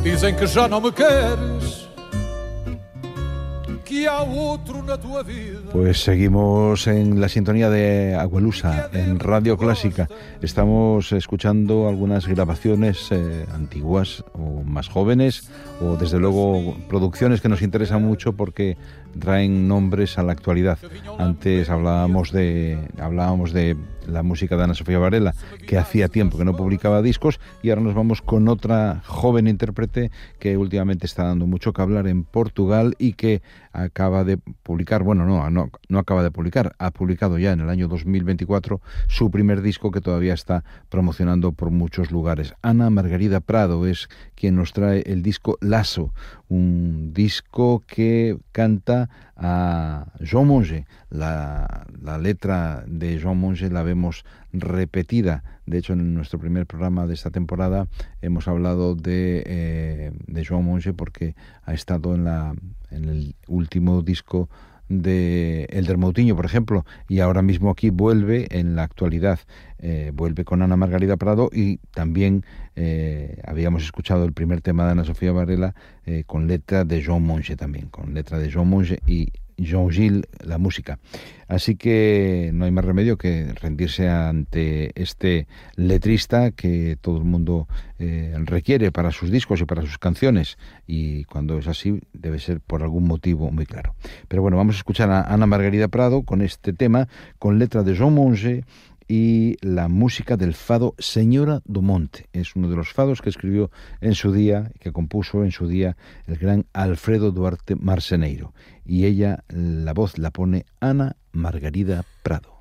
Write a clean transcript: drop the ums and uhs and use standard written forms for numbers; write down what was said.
Dizem que já não me queres, que há outro na tua vida. Pues seguimos en la sintonía de Agualusa, en Radio Clásica. Estamos escuchando algunas grabaciones antiguas o más jóvenes, o desde luego producciones que nos interesan mucho porque traen nombres a la actualidad. Antes hablábamos de la música de Ana Sofía Varela, que hacía tiempo que no publicaba discos, y ahora nos vamos con otra joven intérprete que últimamente está dando mucho que hablar en Portugal y que acaba de publicar, no acaba de publicar, ha publicado ya en el año 2024 su primer disco que todavía está promocionando por muchos lugares. Ana Margarida Prado es quien nos trae el disco Lasso, un disco que canta a Joan Monge. La letra de Joan Monge la vemos repetida. De hecho, en nuestro primer programa de esta temporada hemos hablado de Joan Monge porque ha estado en el último disco de Elder Moutinho, por ejemplo, y ahora mismo aquí vuelve en la actualidad, vuelve con Ana Margarida Prado, y también habíamos escuchado el primer tema de Ana Sofía Varela con letra de Joan Monge también, con letra de Joan Monge y Joan Gil la música. Así que no hay más remedio que rendirse ante este letrista que todo el mundo requiere para sus discos y para sus canciones, y cuando es así debe ser por algún motivo muy claro. Pero bueno, vamos a escuchar a Ana Margarida Prado con este tema, con letra de Joan Monge y la música del fado Señora do Monte. Es uno de los fados que escribió en su día, que compuso en su día el gran Alfredo Duarte Marceneiro, y ella, la voz la pone Ana Margarida Prado.